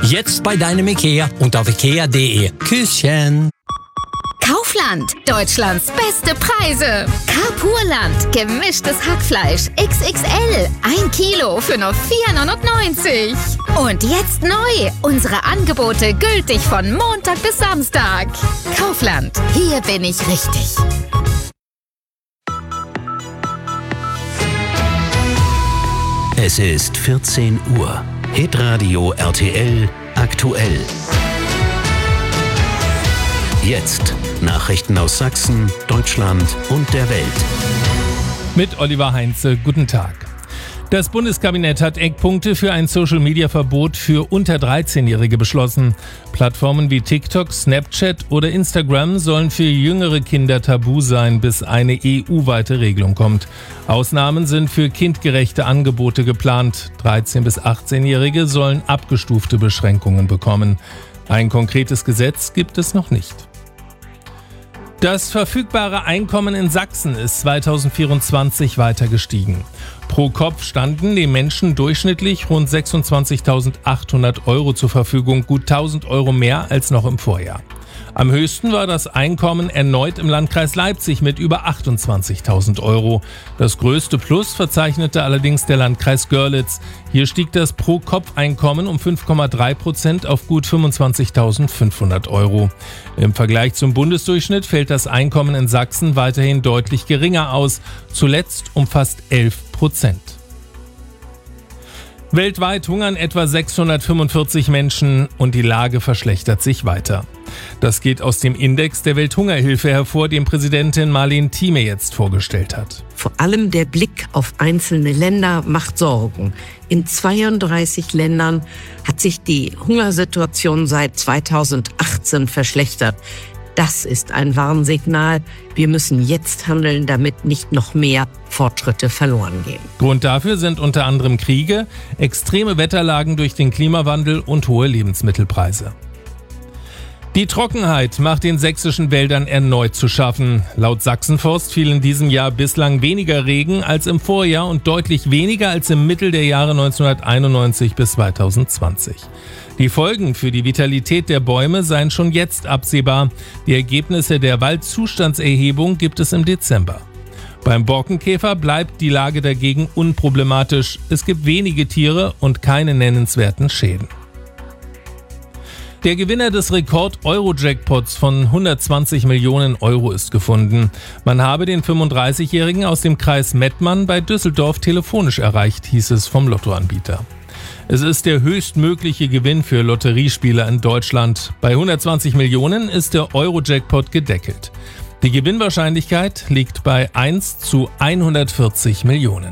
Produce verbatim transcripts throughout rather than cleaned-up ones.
Jetzt bei deinem Ikea und auf ikea punkt de. Küsschen. Kaufland, Deutschlands beste Preise. Carpurland, gemischtes Hackfleisch X X L, ein Kilo für nur vier neunundneunzig. Und jetzt neu, unsere Angebote gültig von Montag bis Samstag. Kaufland, hier bin ich richtig. Es ist vierzehn Uhr. Hitradio R T L aktuell. Jetzt Nachrichten aus Sachsen, Deutschland und der Welt. Mit Oliver Heinze, guten Tag. Das Bundeskabinett hat Eckpunkte für ein Social-Media-Verbot für unter dreizehnjährige beschlossen. Plattformen wie TikTok, Snapchat oder Instagram sollen für jüngere Kinder tabu sein, bis eine E U-weite Regelung kommt. Ausnahmen sind für kindgerechte Angebote geplant. dreizehn- bis achtzehnjährige sollen abgestufte Beschränkungen bekommen. Ein konkretes Gesetz gibt es noch nicht. Das verfügbare Einkommen in Sachsen ist zweitausendvierundzwanzig weiter gestiegen. Pro Kopf standen den Menschen durchschnittlich rund sechsundzwanzigtausendachthundert Euro zur Verfügung, gut tausend Euro mehr als noch im Vorjahr. Am höchsten war das Einkommen erneut im Landkreis Leipzig mit über achtundzwanzigtausend Euro. Das größte Plus verzeichnete allerdings der Landkreis Görlitz. Hier stieg das Pro-Kopf-Einkommen um fünf Komma drei Prozent auf gut fünfundzwanzigtausendfünfhundert Euro. Im Vergleich zum Bundesdurchschnitt fällt das Einkommen in Sachsen weiterhin deutlich geringer aus, zuletzt um fast elf Prozent. Weltweit hungern etwa sechshundertfünfundvierzig Menschen und die Lage verschlechtert sich weiter. Das geht aus dem Index der Welthungerhilfe hervor, den Präsidentin Marlene Thieme jetzt vorgestellt hat. Vor allem der Blick auf einzelne Länder macht Sorgen. In zweiunddreißig Ländern hat sich die Hungersituation seit zweitausendachtzehn verschlechtert. Das ist ein Warnsignal. Wir müssen jetzt handeln, damit nicht noch mehr Fortschritte verloren gehen. Grund dafür sind unter anderem Kriege, extreme Wetterlagen durch den Klimawandel und hohe Lebensmittelpreise. Die Trockenheit macht den sächsischen Wäldern erneut zu schaffen. Laut Sachsenforst fiel in diesem Jahr bislang weniger Regen als im Vorjahr und deutlich weniger als im Mittel der Jahre neunzehnhunderteinundneunzig bis zweitausendzwanzig. Die Folgen für die Vitalität der Bäume seien schon jetzt absehbar. Die Ergebnisse der Waldzustandserhebung gibt es im Dezember. Beim Borkenkäfer bleibt die Lage dagegen unproblematisch. Es gibt wenige Tiere und keine nennenswerten Schäden. Der Gewinner des Rekord-Euro-Jackpots von hundertzwanzig Millionen Euro ist gefunden. Man habe den fünfunddreißigjährigen aus dem Kreis Mettmann bei Düsseldorf telefonisch erreicht, hieß es vom Lottoanbieter. Es ist der höchstmögliche Gewinn für Lotteriespieler in Deutschland. Bei hundertzwanzig Millionen ist der Euro-Jackpot gedeckelt. Die Gewinnwahrscheinlichkeit liegt bei eins zu hundertvierzig Millionen.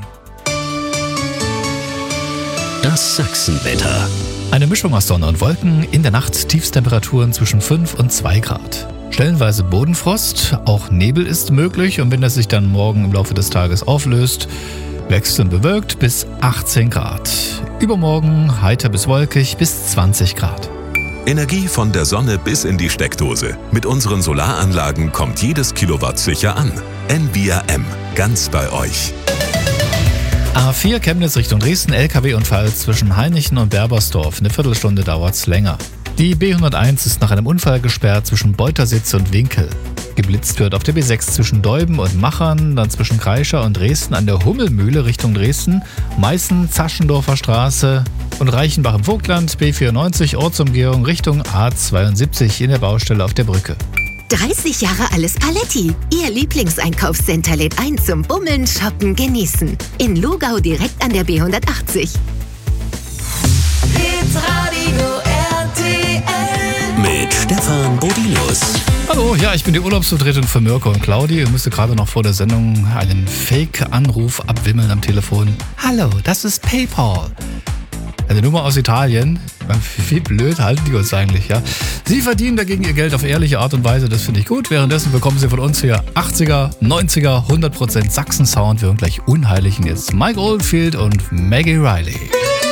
Das Sachsenwetter. Eine Mischung aus Sonne und Wolken, in der Nacht Tiefstemperaturen zwischen fünf und zwei Grad. Stellenweise Bodenfrost, auch Nebel ist möglich und wenn das sich dann morgen im Laufe des Tages auflöst, wechselnd bewölkt bis achtzehn Grad. Übermorgen heiter bis wolkig bis zwanzig Grad. Energie von der Sonne bis in die Steckdose. Mit unseren Solaranlagen kommt jedes Kilowatt sicher an. N V R M, ganz bei euch. A vier Chemnitz Richtung Dresden, L K W-Unfall zwischen Hainichen und Berbersdorf. Eine Viertelstunde dauert's länger. Die B hunderteins ist nach einem Unfall gesperrt zwischen Beutersitz und Winkel. Geblitzt wird auf der B sechs zwischen Deuben und Machern, dann zwischen Kreischer und Dresden an der Hummelmühle Richtung Dresden, Meißen, Zaschendorfer Straße und Reichenbach im Vogtland, B vierundneunzig Ortsumgehung Richtung A zweiundsiebzig in der Baustelle auf der Brücke. dreißig Jahre Alles Paletti. Ihr Lieblingseinkaufscenter lädt ein zum Bummeln, Shoppen, Genießen. In Lugau direkt an der B hundertachtzig. Hitradio R T L Mit Stefan Bodinus. Hallo, ja, ich bin die Urlaubsvertretung für Mirko und Claudi. Ihr müsst gerade noch vor der Sendung einen Fake-Anruf abwimmeln am Telefon. Hallo, das ist PayPal. Eine Nummer aus Italien. Wie blöd halten die uns eigentlich, ja? Sie verdienen dagegen ihr Geld auf ehrliche Art und Weise, das finde ich gut. Währenddessen bekommen Sie von uns hier achtziger, neunziger, hundert Prozent Sachsen-Sound. Wir hören gleich Unheiligen jetzt. Mike Oldfield und Maggie Riley.